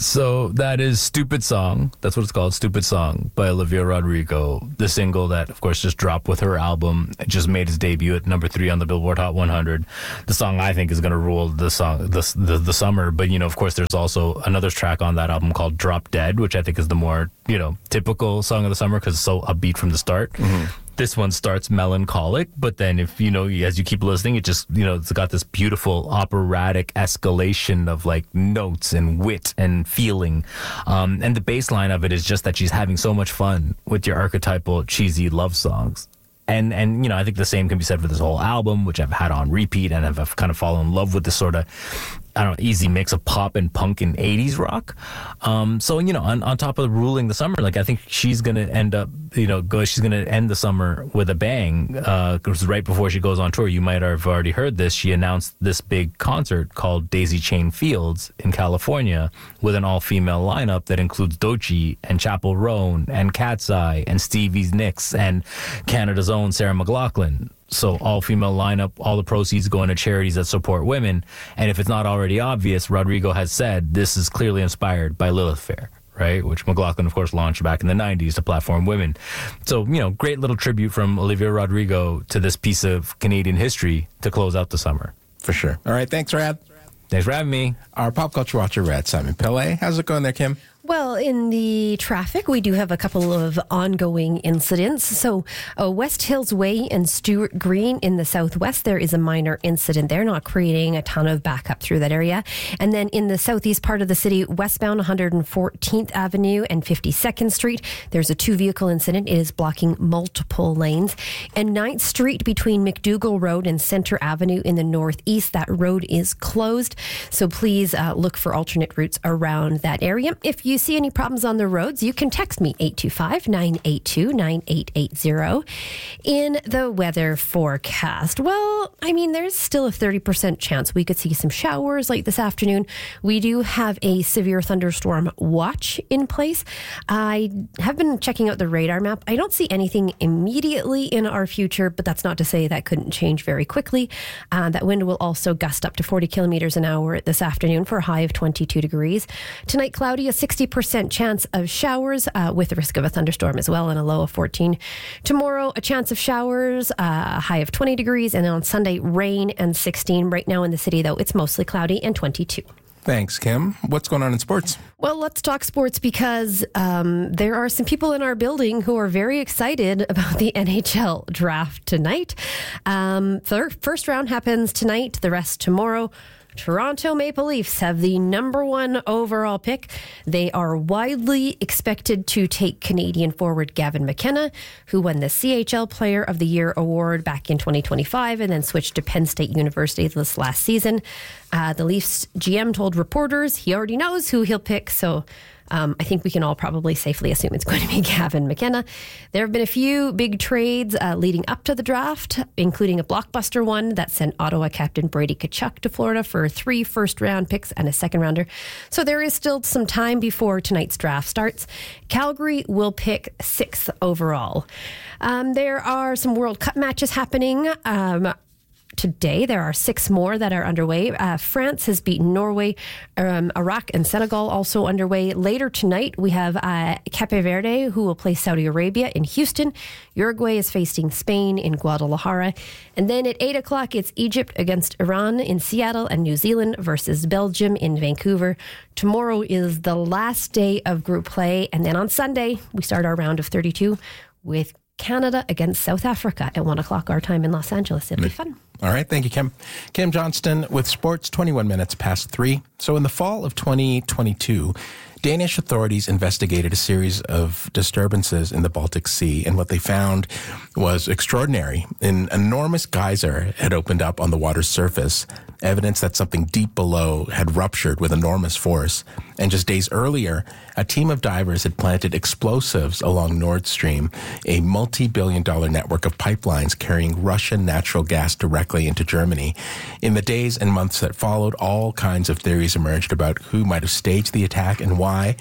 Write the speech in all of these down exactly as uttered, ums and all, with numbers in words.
So that is Stupid Song. That's what it's called, Stupid Song by Olivia Rodrigo. The single that, of course, just dropped with her album. It just made its debut at number three on the Billboard Hot one hundred. The song I think is going to rule the song the, the the summer. But, you know, of course, there's also another track on that album called Drop Dead, which I think is the more, you know, typical song of the summer because it's so upbeat from the start. Mm-hmm. This one starts melancholic, but then if, you know, as you keep listening, it just, you know, it's got this beautiful operatic escalation of like notes and wit and feeling. Um, and the bass line of it is just that she's having so much fun with your archetypal cheesy love songs. And, and you know, I think the same can be said for this whole album, which I've had on repeat and I've, I've kind of fallen in love with this sort of, I don't know, easy mix of pop and punk and eighties rock. Um, so, you know, on, on top of ruling the summer, like I think she's going to end up, you know, go, she's going to end the summer with a bang. Because uh, right before she goes on tour, you might have already heard this, she announced this big concert called Daisy Chain Fields in California with an all-female lineup that includes Doechii and Chappell Roan and Cat's Eye and Stevie's Nicks and Canada's own Sarah McLachlan. So all-female lineup, all the proceeds going to charities that support women. And if it's not already obvious, Rodrigo has said this is clearly inspired by Lilith Fair, right? Which McLachlan, of course, launched back in the nineties to platform women. So, you know, great little tribute from Olivia Rodrigo to this piece of Canadian history to close out the summer. For sure. All right. Thanks, Rad. Thanks for having me. Our pop culture watcher, Rad Simon Pillay. How's it going there, Kim? Well, in the traffic, we do have a couple of ongoing incidents. So, uh, West Hills Way and Stewart Green in the southwest, there is a minor incident there, not creating a ton of backup through that area. And then in the southeast part of the city, westbound one hundred fourteenth Avenue and fifty-second Street, there's a two-vehicle incident. It is blocking multiple lanes. And ninth Street between McDougall Road and Center Avenue in the northeast, that road is closed. So please uh, look for alternate routes around that area. If you you see any problems on the roads, you can text me eight two five, nine eight two, nine eight eight zero. In the weather forecast, well, I mean, there's still a thirty percent chance we could see some showers late this afternoon. We do have a severe thunderstorm watch in place. I have been checking out the radar map. I don't see anything immediately in our future, but that's not to say that couldn't change very quickly. Uh, that wind will also gust up to forty kilometers an hour this afternoon for a high of twenty-two degrees. Tonight, cloudy, a sixty percent chance of showers uh, with the risk of a thunderstorm as well, and a low of fourteen. Tomorrow, a chance of showers, uh, a high of twenty degrees, and then on Sunday, rain and sixteen. Right now in the city, though, it's mostly cloudy and twenty-two. Thanks, Kim. What's going on in sports? Well, let's talk sports because um, there are some people in our building who are very excited about the N H L draft tonight. Um, the first round happens tonight, the rest tomorrow. Toronto Maple Leafs have the number one overall pick. They are widely expected to take Canadian forward Gavin McKenna, who won the C H L Player of the Year award back in twenty twenty-five and then switched to Penn State University this last season. Uh, the Leafs G M told reporters he already knows who he'll pick, so Um, I think we can all probably safely assume it's going to be Gavin McKenna. There have been a few big trades uh, leading up to the draft, including a blockbuster one that sent Ottawa captain Brady Tkachuk to Florida for three first-round picks and a second-rounder. So there is still some time before tonight's draft starts. Calgary will pick sixth overall. Um, there are some World Cup matches happening. Um, Today, there are six more that are underway. Uh, France has beaten Norway, um, Iraq and Senegal also underway. Later tonight, we have uh, Cape Verde, who will play Saudi Arabia in Houston. Uruguay is facing Spain in Guadalajara. And then at eight o'clock, it's Egypt against Iran in Seattle and New Zealand versus Belgium in Vancouver. Tomorrow is the last day of group play. And then on Sunday, we start our round of thirty-two with Canada against South Africa at one o'clock our time in Los Angeles. It'll be fun. All right. Thank you, Kim. Kim Johnston with sports, twenty-one minutes past three. So in the fall of twenty twenty-two, Danish authorities investigated a series of disturbances in the Baltic Sea, and what they found was extraordinary. An enormous geyser had opened up on the water's surface, evidence that something deep below had ruptured with enormous force. And just days earlier, a team of divers had planted explosives along Nord Stream, a multi-billion dollar network of pipelines carrying Russian natural gas directly into Germany. In the days and months that followed, all kinds of theories emerged about who might have staged the attack and why.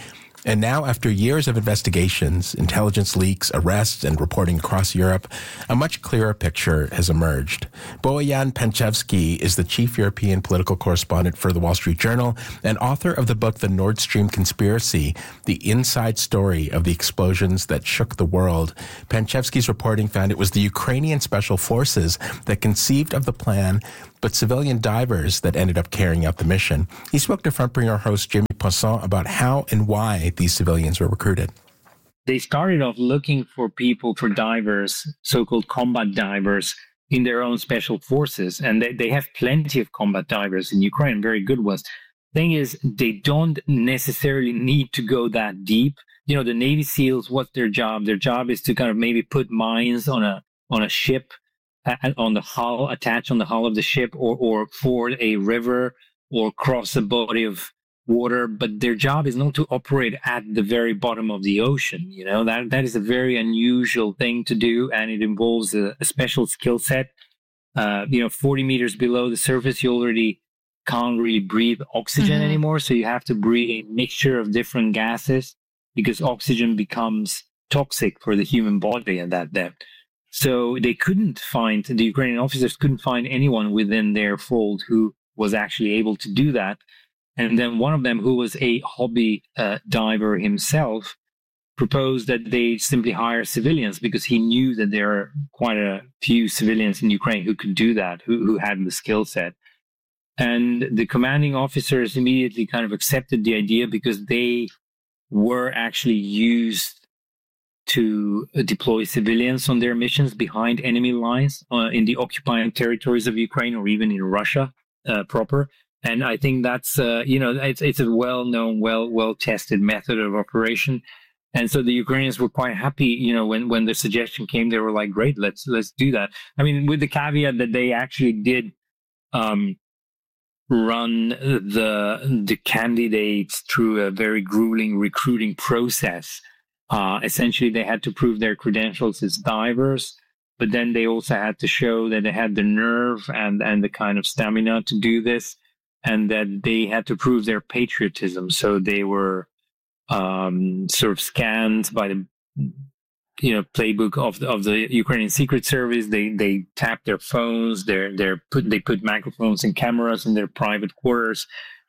And now, after years of investigations, intelligence leaks, arrests, and reporting across Europe, a much clearer picture has emerged. Bojan Pančevski is the chief European political correspondent for the Wall Street Journal and author of the book The Nord Stream Conspiracy, the inside story of the explosions that shook the world. Pančevski's reporting found it was the Ukrainian special forces that conceived of the plan, but civilian divers that ended up carrying out the mission. He spoke to Frontbringer host Jimmy Poisson about how and why these civilians were recruited. They started off looking for people, for divers, so-called combat divers, in their own special forces. And they, they have plenty of combat divers in Ukraine, very good ones. Thing is, they don't necessarily need to go that deep. You know, the Navy SEALs, what's their job? Their job is to kind of maybe put mines on a on a ship, on the hull, attach on the hull of the ship, or, or ford a river, or cross a body of water, but their job is not to operate at the very bottom of the ocean. You know, that that is a very unusual thing to do, and it involves a, a special skill set. Uh, you know, forty meters below the surface, you already can't really breathe oxygen mm-hmm. anymore, so you have to breathe a mixture of different gases because oxygen becomes toxic for the human body at that depth. So they couldn't find, the Ukrainian officers couldn't find anyone within their fold who was actually able to do that. And then one of them, who was a hobby uh, diver himself, proposed that they simply hire civilians because he knew that there are quite a few civilians in Ukraine who could do that, who, who had the skill set. And the commanding officers immediately kind of accepted the idea because they were actually used to deploy civilians on their missions behind enemy lines uh, in the occupying territories of Ukraine or even in Russia uh, proper. And I think that's, uh, you know, it's, it's a well-known, well, well-tested method of operation. And so the Ukrainians were quite happy, you know, when, when the suggestion came, they were like, great, let's, let's do that. I mean, with the caveat that they actually did um, run the, the candidates through a very grueling recruiting process. Uh, essentially, they had to prove their credentials as divers, but then they also had to show that they had the nerve and, and the kind of stamina to do this, and that they had to prove their patriotism. So they were um, sort of scanned by the you know playbook of the, of the Ukrainian Secret Service. They they tapped their phones. They're they're put they put microphones and cameras in their private quarters.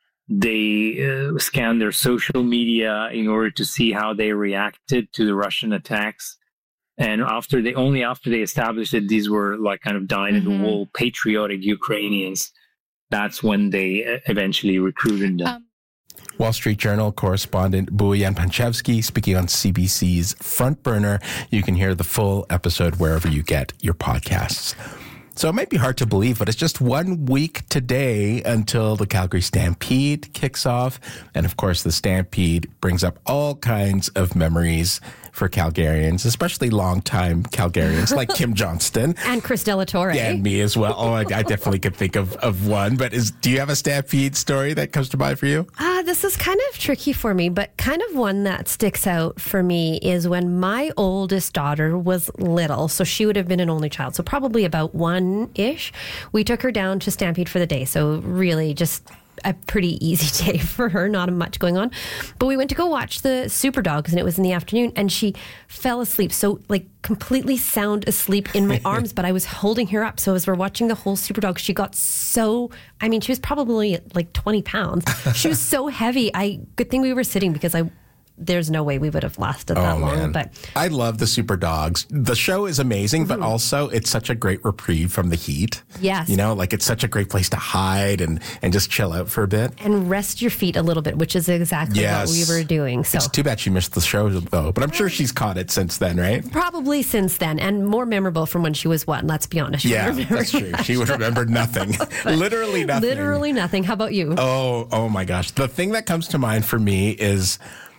They uh, scanned their social media in order to see how they reacted to the Russian attacks. And after they only after they established that these were like kind of dyed in the wool patriotic Ukrainians, that's when they eventually recruited them. Um, Wall Street Journal correspondent Bojan Pančevski speaking on C B C's Front Burner. You can hear the full episode wherever you get your podcasts. So it might be hard to believe, but it's just one week today until the Calgary Stampede kicks off. And of course, the Stampede brings up all kinds of memories for Calgarians, especially longtime Calgarians like Kim Johnston. And Chris Delatorre. Yeah, and me as well. Oh, I, I definitely could think of, of one. But is do you have a Stampede story that comes to mind for you? Uh, this is kind of tricky for me, but kind of one that sticks out for me is when my oldest daughter was little. So she would have been an only child. So probably about one-ish. We took her down to Stampede for the day. So really just a pretty easy day for her, not much going on. But we went to go watch the Super Dogs, and it was in the afternoon, and she fell asleep. So like completely sound asleep in my arms, but I was holding her up. So as we're watching the whole Super Dogs, she got so, I mean, she was probably like twenty pounds. She was so heavy. I, good thing we were sitting because I, there's no way we would have lasted that oh, long. Man. But I love the Super Dogs. The show is amazing, mm-hmm. but also it's such a great reprieve from the heat. Yes. You know, like it's such a great place to hide and, and just chill out for a bit. And rest your feet a little bit, which is exactly yes. what we were doing. So it's too bad she missed the show, though. But I'm sure she's caught it since then, right? Probably since then. And more memorable from when she was one, let's be honest. Yeah, that's true. She would remember nothing. Literally nothing. Literally nothing. How about you? Oh, oh my gosh. The thing that comes to mind for me is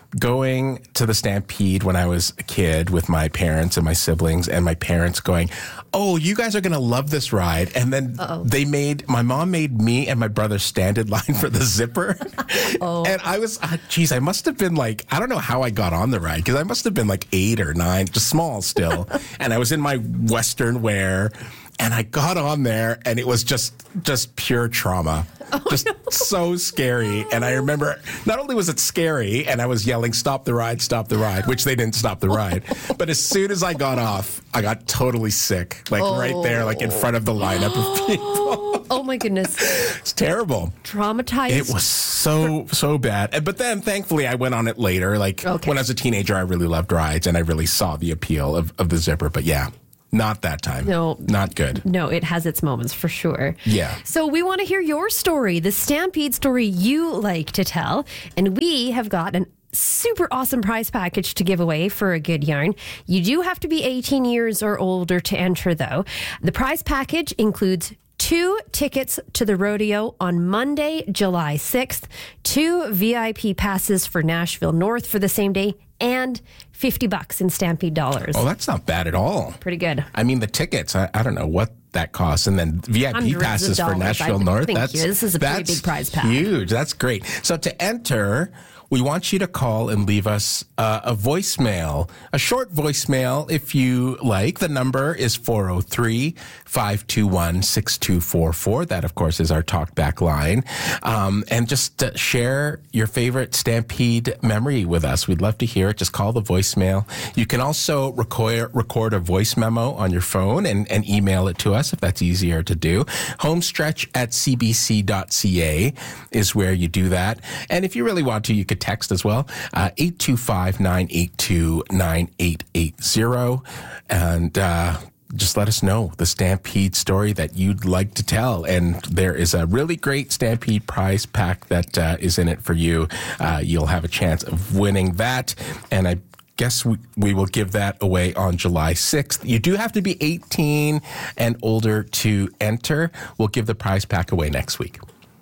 going to the Stampede when I was a kid with my parents and my siblings, and my parents going, oh, you guys are going to love this ride. And then Uh-oh. they made, my mom made me and my brother stand in line for the zipper. oh. And I was, uh, geez, I must have been like, I don't know how I got on the ride, because I must have been like eight or nine, just small still. And I was in my Western wear. And I got on there, and it was just just pure trauma. Oh, just no. So scary. And I remember, not only was it scary, and I was yelling, stop the ride, stop the ride, which they didn't stop the ride. But as soon as I got off, I got totally sick, like oh. right there, like in front of the lineup of people. Oh, my goodness. It's terrible. Traumatized. It was so, so bad. But then, thankfully, I went on it later. Like, okay. When I was a teenager, I really loved rides, and I really saw the appeal of, of the Zipper. But yeah. Not that time. No. Not good. No, it has its moments for sure. Yeah. So we want to hear your story, the Stampede story you like to tell. And we have got an super awesome prize package to give away for a good yarn. You do have to be eighteen years or older to enter, though. The prize package includes two tickets to the rodeo on Monday, July sixth, two V I P passes for Nashville North for the same day, and fifty bucks in Stampede dollars. Oh, that's not bad at all. Pretty good. I mean, the tickets, I, I don't know what that costs. And then V I P Hundreds passes for Nashville North. Thank that's, you. This is a pretty big prize pack. Huge. That's great. So to enter, we want you to call and leave us uh, a voicemail, a short voicemail if you like. The number is four oh three, five two one, six two four four. That, of course, is our talkback line. Um, and just uh, share your favorite Stampede memory with us. We'd love to hear it. Just call the voicemail. You can also record, record a voice memo on your phone and, and email it to us if that's easier to do. Homestretch at c b c dot c a is where you do that. And if you really want to, you could text as well, uh, eight two five, nine eight two, nine eight eight zero. And uh, just let us know the Stampede story that you'd like to tell. And there is a really great Stampede prize pack that uh, is in it for you. Uh, you'll have a chance of winning that. And I guess we, we will give that away on July sixth. You do have to be eighteen and older to enter. We'll give the prize pack away next week.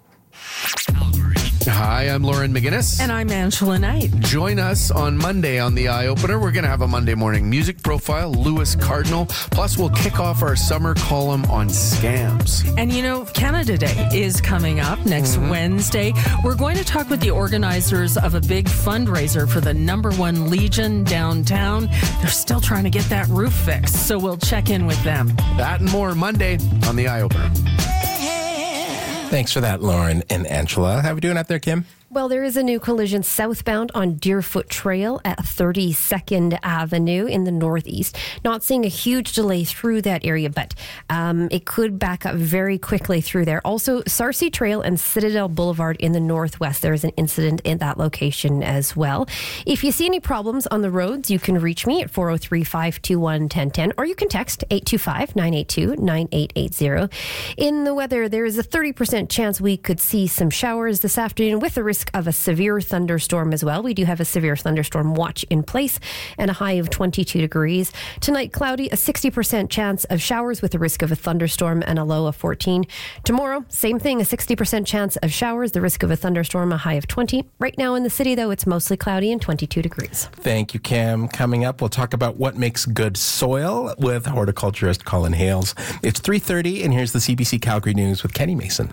Hi, I'm Lauren McGinnis. And I'm Angela Knight. Join us on Monday on The Eye Opener. We're going to have a Monday morning music profile, Lewis Cardinal. Plus, we'll kick off our summer column on scams. And you know, Canada Day is coming up next mm-hmm. Wednesday. We're going to talk with the organizers of a big fundraiser for the number one Legion downtown. They're still trying to get that roof fixed, so we'll check in with them. That and more Monday on The Eye Opener. Thanks for that, Lauren and Angela. How are we doing out there, Kim? Well, there is a new collision southbound on Deerfoot Trail at thirty-second Avenue in the northeast. Not seeing a huge delay through that area, but um, it could back up very quickly through there. Also, Sarcee Trail and Citadel Boulevard in the northwest. There is an incident in that location as well. If you see any problems on the roads, you can reach me at four oh three, five two one, one oh one oh, or you can text eight two five, nine eight two, nine eight eight zero. In the weather, there is a thirty percent chance we could see some showers this afternoon with the risk of a severe thunderstorm as well. We do have a severe thunderstorm watch in place and a high of twenty-two degrees. Tonight, cloudy, a sixty percent chance of showers with a risk of a thunderstorm and a low of fourteen. Tomorrow, same thing, a sixty percent chance of showers, the risk of a thunderstorm, a high of twenty. Right now in the city, though, it's mostly cloudy and twenty-two degrees. Thank you, Cam. Coming up, we'll talk about what makes good soil with horticulturist Colin Hales. It's three thirty, and here's the C B C Calgary News with Kenny Mason.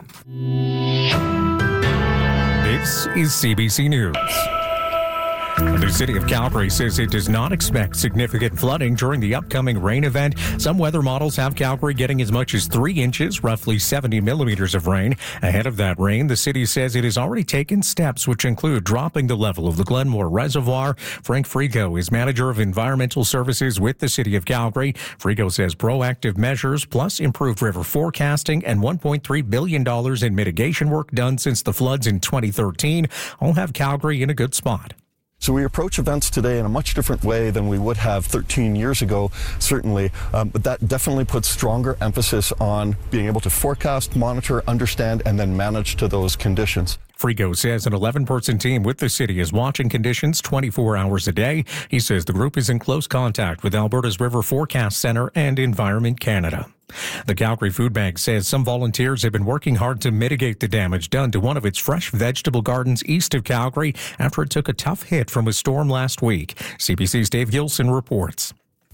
This is C B C News. The city of Calgary says it does not expect significant flooding during the upcoming rain event. Some weather models have Calgary getting as much as three inches, roughly seventy millimeters of rain. Ahead of that rain, the city says it has already taken steps which include dropping the level of the Glenmore Reservoir. Frank Frigo is manager of environmental services with the city of Calgary. Frigo says proactive measures plus improved river forecasting and one point three billion dollars in mitigation work done since the floods in twenty thirteen all have Calgary in a good spot. So we approach events today in a much different way than we would have thirteen years ago, certainly. Um, but that definitely puts stronger emphasis on being able to forecast, monitor, understand, and then manage to those conditions. Frigo says an eleven-person team with the city is watching conditions twenty-four hours a day. He says the group is in close contact with Alberta's River Forecast Centre and Environment Canada. The Calgary Food Bank says some volunteers have been working hard to mitigate the damage done to one of its fresh vegetable gardens east of Calgary after it took a tough hit from a storm last week. C B C's Dave Gilson reports.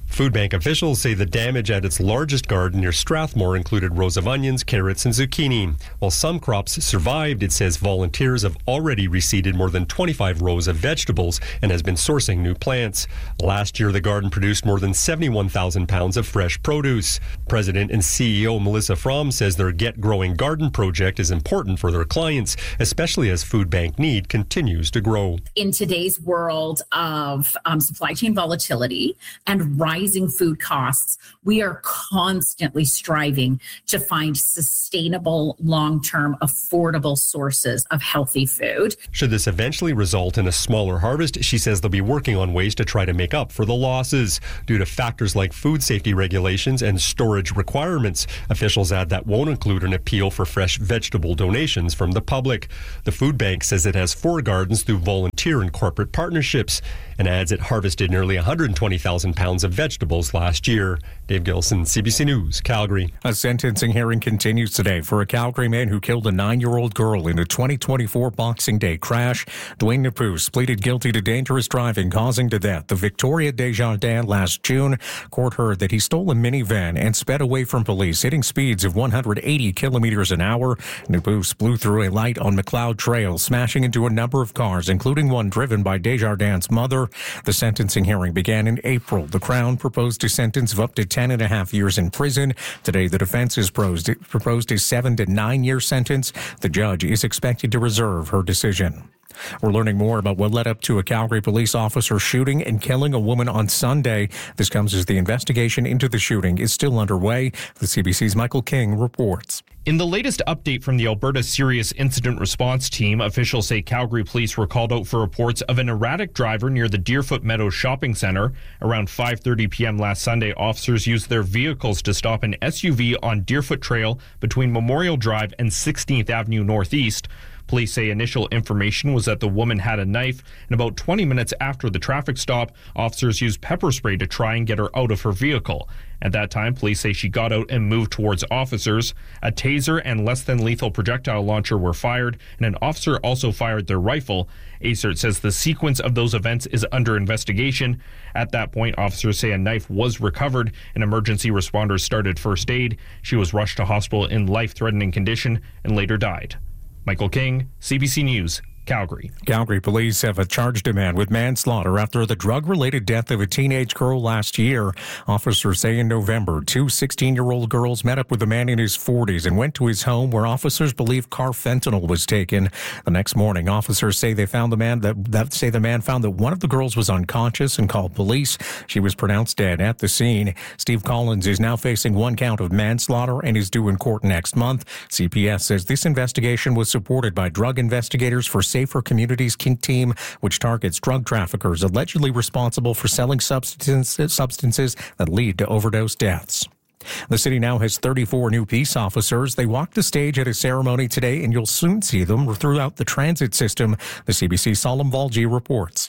Food bank officials say the damage at its largest garden near Strathmore included rows of onions, carrots, and zucchini. While some crops survived, it says volunteers have already reseeded more than twenty-five rows of vegetables and has been sourcing new plants. Last year, the garden produced more than seventy-one thousand pounds of fresh produce. President and C E O Melissa Fromm says their Get Growing Garden project is important for their clients, especially as food bank need continues to grow. In today's world of um, supply chain volatility and rising food costs, we are constantly striving to find sustainable, long-term, affordable sources of healthy food. Should this eventually result in a smaller harvest, she says they'll be working on ways to try to make up for the losses. Due to factors like food safety regulations and storage requirements, officials add that won't include an appeal for fresh vegetable donations from the public. The food bank says it has four gardens through volunteer and corporate partnerships, and adds it harvested nearly one hundred twenty thousand pounds of vegetables last year. Dave Gilson, C B C News, Calgary. A sentencing hearing continues today for a Calgary man who killed a nine-year-old girl in a twenty twenty-four Boxing Day crash. Dwayne Napus pleaded guilty to dangerous driving causing to death. The Victoria Desjardins last June. Court heard that he stole a minivan and sped away from police, hitting speeds of one hundred eighty kilometers an hour. Napus blew through a light on McLeod Trail, smashing into a number of cars, including one driven by Desjardins' mother. The sentencing hearing began in April. The Crown proposed a sentence of up to ten and a half years in prison. Today, the defense has proposed a seven to nine year sentence. The judge is expected to reserve her decision. We're learning more about what led up to a Calgary police officer shooting and killing a woman on Sunday. This comes as the investigation into the shooting is still underway. The C B C's Michael King reports. In the latest update from the Alberta Serious Incident Response Team, officials say Calgary police were called out for reports of an erratic driver near the Deerfoot Meadows Shopping Centre. Around five thirty p.m. last Sunday, officers used their vehicles to stop an S U V on Deerfoot Trail between Memorial Drive and sixteenth Avenue Northeast. Police say initial information was that the woman had a knife, and about twenty minutes after the traffic stop, officers used pepper spray to try and get her out of her vehicle. At that time, police say she got out and moved towards officers. A taser and less than lethal projectile launcher were fired, and an officer also fired their rifle. A C E R T says the sequence of those events is under investigation. At that point, officers say a knife was recovered, and emergency responders started first aid. She was rushed to hospital in life-threatening condition and later died. Michael King, C B C News, Calgary. Calgary police have charged a man with manslaughter after the drug-related death of a teenage girl last year. Officers say in November, two sixteen-year-old girls met up with a man in his forties and went to his home where officers believe carfentanil was taken. The next morning, officers say they found the man that, that say the man found that one of the girls was unconscious and called police. She was pronounced dead at the scene. Steve Collins is now facing one count of manslaughter and is due in court next month. C P S says this investigation was supported by drug investigators for Safer Communities team, which targets drug traffickers allegedly responsible for selling substances, substances that lead to overdose deaths. The city now has thirty-four new peace officers. They walked the stage at a ceremony today, and you'll soon see them throughout the transit system. The C B C's Salim Valji reports.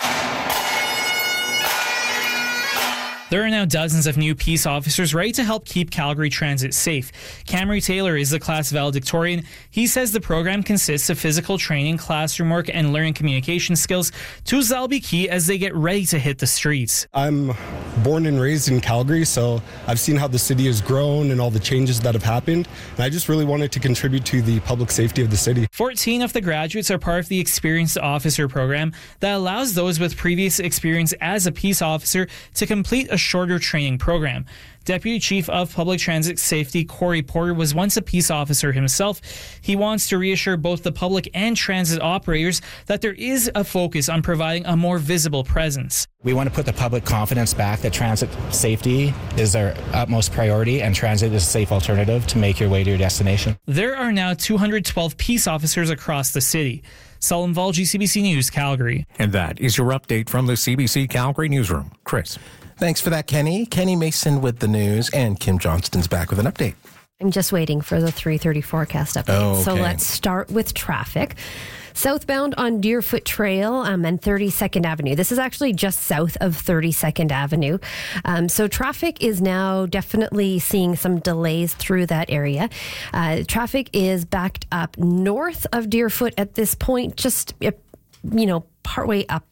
There are now dozens of new peace officers ready to help keep Calgary Transit safe. Camry Taylor is the class valedictorian. He says the program consists of physical training, classroom work, and learning communication skills, tools that will be key as they get ready to hit the streets. I'm born and raised in Calgary, so I've seen how the city has grown and all the changes that have happened, and I just really wanted to contribute to the public safety of the city. fourteen of the graduates are part of the Experienced Officer program that allows those with previous experience as a peace officer to complete a shorter training program. Deputy Chief of Public Transit Safety Corey Porter was once a peace officer himself. He wants to reassure both the public and transit operators that there is a focus on providing a more visible presence. We want to put the public confidence back that transit safety is our utmost priority and transit is a safe alternative to make your way to your destination. There are now two hundred twelve peace officers across the city. Salim Valji, C B C News, Calgary. And that is your update from the C B C Calgary Newsroom. Chris. Thanks for that, Kenny. Kenny Mason with the news, and Kim Johnston's back with an update. I'm just waiting for the three thirty forecast update. Oh, okay. So let's start with traffic. Southbound on Deerfoot Trail um, and thirty-second Avenue. This is actually just south of thirty-second Avenue. Um, so traffic is now definitely seeing some delays through that area. Uh, traffic is backed up north of Deerfoot at this point, just, you know, partway up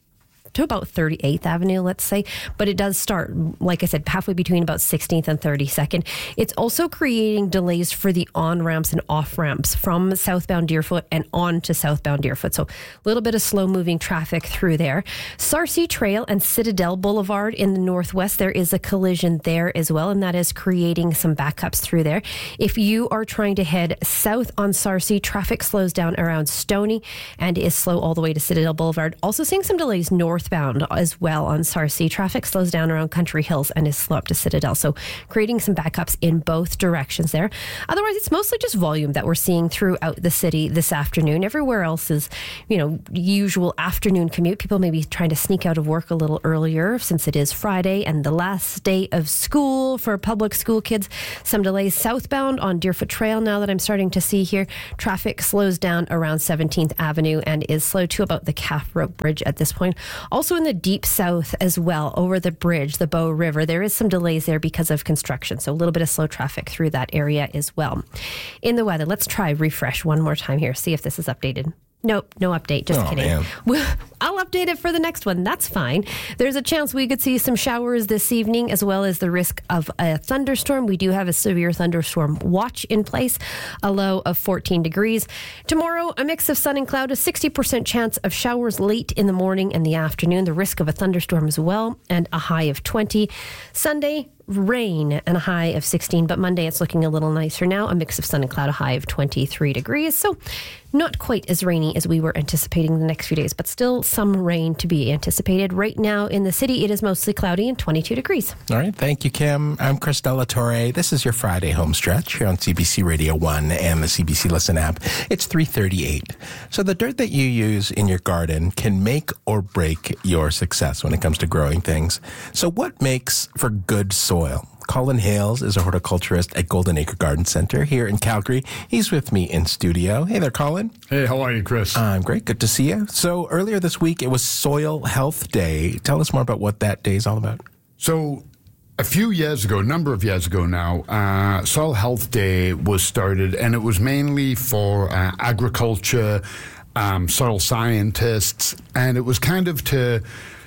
to about thirty-eighth Avenue, let's say. But it does start, like I said, halfway between about sixteenth and thirty-second. It's also creating delays for the on-ramps and off-ramps from southbound Deerfoot and on to southbound Deerfoot. So a little bit of slow-moving traffic through there. Sarcee Trail and Citadel Boulevard in the northwest, there is a collision there as well, and that is creating some backups through there. If you are trying to head south on Sarcee, traffic slows down around Stony and is slow all the way to Citadel Boulevard. Also seeing some delays northbound as well on Sarcee. Traffic slows down around Country Hills and is slow up to Citadel. So creating some backups in both directions there. Otherwise, it's mostly just volume that we're seeing throughout the city this afternoon. Everywhere else is, you know, usual afternoon commute. People may be trying to sneak out of work a little earlier since it is Friday and the last day of school for public school kids. Some delays southbound on Deerfoot Trail now that I'm starting to see here. Traffic slows down around seventeenth Avenue and is slow to about the Calf Rope Bridge at this point. Also in the deep south as well, over the bridge, the Bow River, there is some delays there because of construction. So a little bit of slow traffic through that area as well. In the weather, let's try refresh one more time here, see if this is updated. Nope, no update. Just oh, kidding. Man. I'll update it for the next one. That's fine. There's a chance we could see some showers this evening, as well as the risk of a thunderstorm. We do have a severe thunderstorm watch in place, a low of fourteen degrees. Tomorrow, a mix of sun and cloud, a sixty percent chance of showers late in the morning and the afternoon, the risk of a thunderstorm as well, and a high of twenty. Sunday, rain and a high of sixteen, but Monday it's looking a little nicer now. A mix of sun and cloud, a high of twenty-three degrees. So not quite as rainy as we were anticipating the next few days, but still some rain to be anticipated. Right now in the city, it is mostly cloudy and twenty-two degrees. All right. Thank you, Kim. I'm Chris Delatorre. This is your Friday home stretch here on C B C Radio one and the C B C Listen app. It's three thirty-eight. So the dirt that you use in your garden can make or break your success when it comes to growing things. So what makes for good soil? Colin Hales is a horticulturist at Golden Acre Garden Center here in Calgary. He's with me in studio. Hey there, Colin. Hey, how are you, Chris? I'm great. Good to see you. So earlier this week, it was Soil Health Day. Tell us more about what that day is all about. So a few years ago, a number of years ago now, uh, Soil Health Day was started, and it was mainly for uh, agriculture, um, soil scientists, and it was kind of to...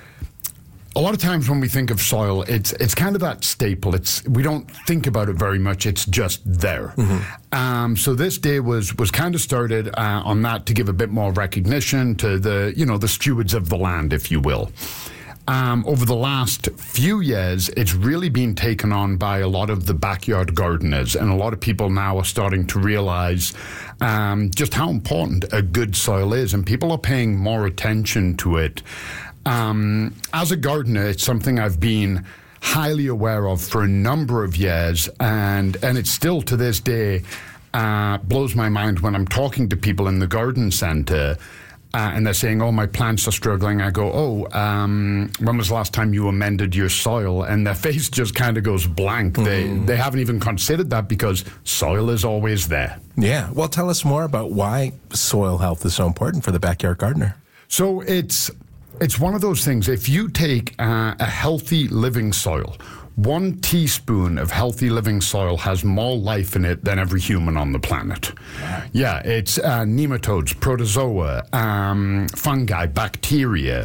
A lot of times when we think of soil, it's it's kind of that staple. It's we don't think about it very much. It's just there. Mm-hmm. Um, so this day was was kind of started uh, on that to give a bit more recognition to the you know the stewards of the land, if you will. Um, over the last few years, it's really been taken on by a lot of the backyard gardeners, and a lot of people now are starting to realize um, just how important a good soil is, and people are paying more attention to it. Um, as a gardener, it's something I've been highly aware of for a number of years, and, and it still to this day uh, blows my mind when I'm talking to people in the garden centre uh, and they're saying, oh, my plants are struggling. I go, oh, um, when was the last time you amended your soil? And their face just kind of goes blank. Mm. They, they haven't even considered that because soil is always there. Yeah. Well, tell us more about why soil health is so important for the backyard gardener. So it's... It's one of those things, if you take uh, a healthy living soil, one teaspoon of healthy living soil has more life in it than every human on the planet. Yeah, it's uh, nematodes, protozoa, um, fungi, bacteria.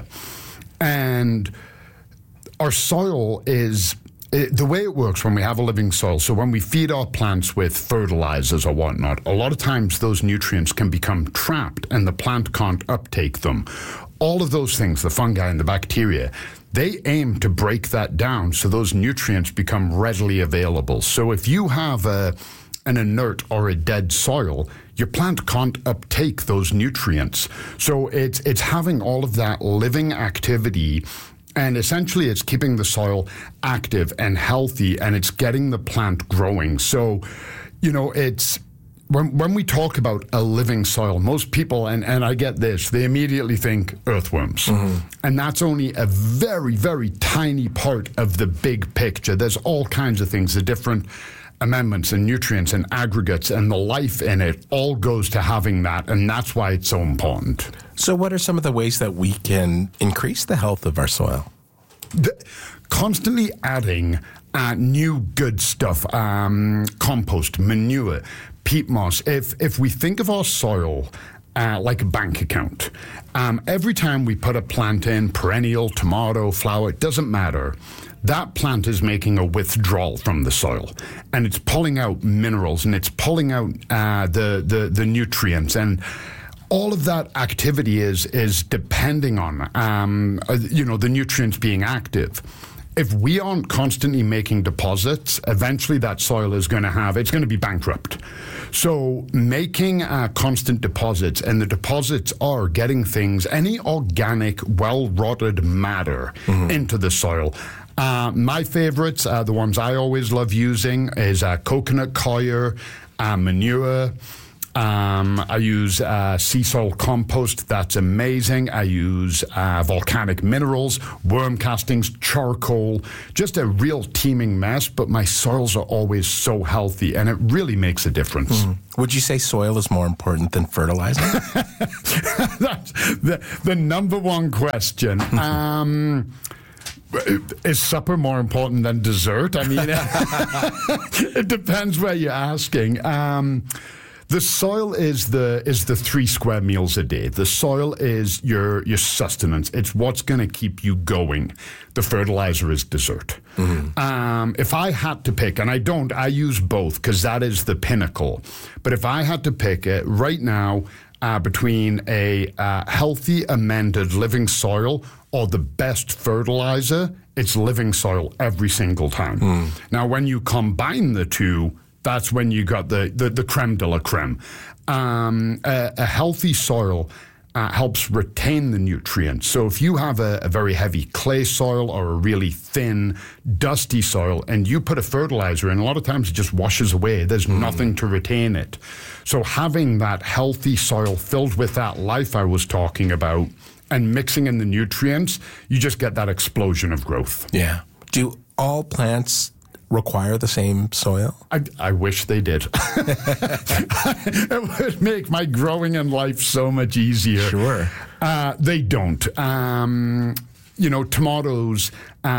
And our soil is... It, the way it works when we have a living soil, so when we feed our plants with fertilizers or whatnot, a lot of times those nutrients can become trapped and the plant can't uptake them. All of those things, the fungi and the bacteria, they aim to break that down so those nutrients become readily available. So if you have a, an inert or a dead soil, your plant can't uptake those nutrients. So it's it's having all of that living activity. And essentially, it's keeping the soil active and healthy, and it's getting the plant growing. So, you know, it's when when we talk about a living soil, most people, and, and I get this, they immediately think earthworms. Mm-hmm. And that's only a very, very tiny part of the big picture. There's all kinds of things, the different amendments and nutrients and aggregates and the life in it all goes to having that, and that's why it's so important. So what are some of the ways that we can increase the health of our soil? The, constantly adding uh, new good stuff, um, compost, manure, peat moss. If if we think of our soil uh, like a bank account. Um, every time we put a plant in, perennial, tomato, flower, it doesn't matter. That plant is making a withdrawal from the soil, and it's pulling out minerals, and it's pulling out uh, the, the the nutrients, and all of that activity is is depending on um, uh, you know the nutrients being active. If we aren't constantly making deposits, eventually that soil is going to have, it's going to be bankrupt. So making uh, constant deposits, and the deposits are getting things, any organic, well-rotted matter mm-hmm. into the soil. Uh, my favorites, uh, the ones I always love using, is uh, coconut coir, uh, manure. Um, I use uh, sea soil compost. That's amazing. I use uh, volcanic minerals, worm castings, charcoal, just a real teeming mess. But my soils are always so healthy, and it really makes a difference. Mm. Would you say soil is more important than fertilizer? That's the, the number one question. um, Is supper more important than dessert? I mean, it depends where you're asking. Um, The soil is the is the three square meals a day. The soil is your your sustenance. It's what's going to keep you going. The fertilizer is dessert. Mm-hmm. Um, if I had to pick, and I don't, I use both because that is the pinnacle. But if I had to pick it right now uh, between a uh, healthy, amended living soil or the best fertilizer, it's living soil every single time. Mm. Now, when you combine the two, that's when you got the, the, the creme de la creme. Um, a, a healthy soil uh, helps retain the nutrients. So if you have a, a very heavy clay soil or a really thin, dusty soil, and you put a fertilizer in, a lot of times it just washes away. There's mm. nothing to retain it. So having that healthy soil filled with that life I was talking about and mixing in the nutrients, you just get that explosion of growth. Yeah. Do all plants require the same soil? I, I wish they did. It would make my growing in life so much easier. Sure. Uh, they don't. Um, you know, tomatoes,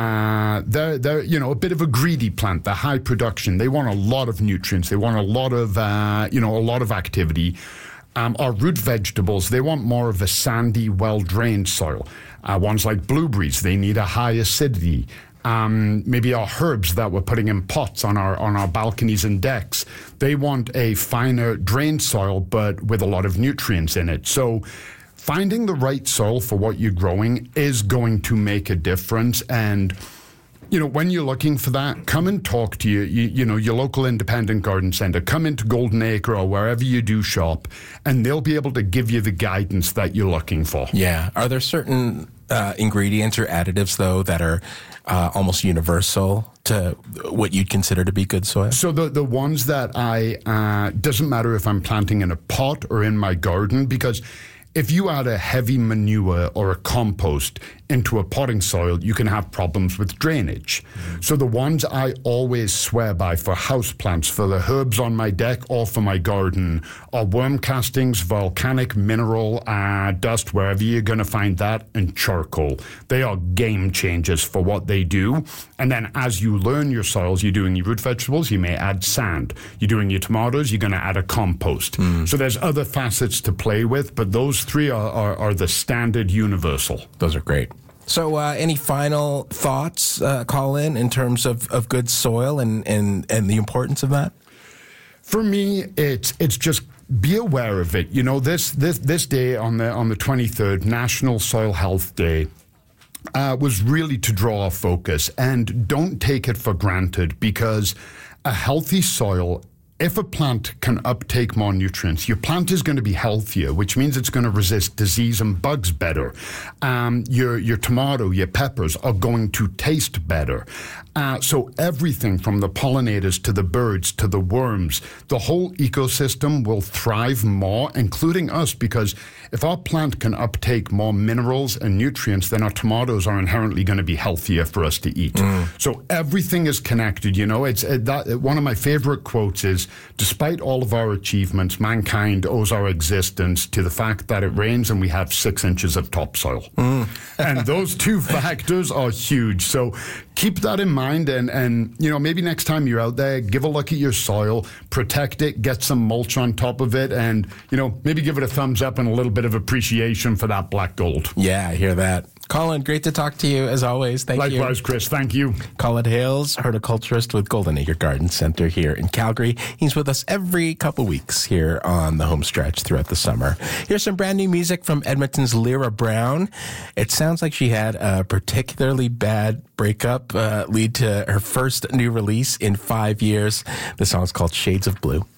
uh, they're, they're, you know, a bit of a greedy plant. They're high production. They want a lot of nutrients. They want a lot of, uh, you know, a lot of activity. Um, our root vegetables, they want more of a sandy, well-drained soil. Uh, ones like blueberries, they need a high acidity. Um, maybe our herbs that we're putting in pots on our on our balconies and decks, they want a finer drained soil, but with a lot of nutrients in it. So finding the right soil for what you're growing is going to make a difference. And you know, when you're looking for that, come and talk to you, you, you know, your local independent garden center. Come into Golden Acre or wherever you do shop, and they'll be able to give you the guidance that you're looking for. Yeah. Are there certain uh, ingredients or additives, though, that are uh, almost universal to what you'd consider to be good soil? So the the ones that I, uh, doesn't matter if I'm planting in a pot or in my garden, because if you add a heavy manure or a compost into a potting soil, you can have problems with drainage. Mm. So the ones I always swear by for houseplants, for the herbs on my deck or for my garden, are worm castings, volcanic mineral uh, dust, wherever you're going to find that, and charcoal. They are game changers for what they do. And then as you learn your soils, you're doing your root vegetables, you may add sand. You're doing your tomatoes, you're going to add a compost. Mm. So there's other facets to play with, but those three are, are, are the standard universal. Those are great. So uh, any final thoughts, uh, Colin, in terms of, of good soil and, and, and the importance of that? For me, it's it's just be aware of it. You know, this this this day on the on the twenty-third, National Soil Health Day, uh, was really to draw our focus, and don't take it for granted, because a healthy soil, if a plant can uptake more nutrients, your plant is going to be healthier, which means it's going to resist disease and bugs better. Um, your your tomato, your peppers are going to taste better. Uh, so everything from the pollinators to the birds to the worms, the whole ecosystem will thrive more, including us, because if our plant can uptake more minerals and nutrients, then our tomatoes are inherently going to be healthier for us to eat. Mm. So everything is connected. You know, it's uh, that one of my favorite quotes is, is, despite all of our achievements, mankind owes our existence to the fact that it rains and we have six inches of topsoil. Mm. And those two factors are huge. So keep that in mind, and, and, you know, maybe next time you're out there, give a look at your soil, protect it, get some mulch on top of it, and, you know, maybe give it a thumbs up and a little bit of appreciation for that black gold. Yeah, I hear that. Colin, great to talk to you as always. Thank Likewise, you. Likewise, Chris. Thank you. Colin Hales, horticulturist with Golden Acre Garden Center here in Calgary. He's with us every couple weeks here on the home stretch throughout the summer. Here's some brand new music from Edmonton's Lyra Brown. It sounds like she had a particularly bad breakup uh, lead to her first new release in five years. The song's called Shades of Blue.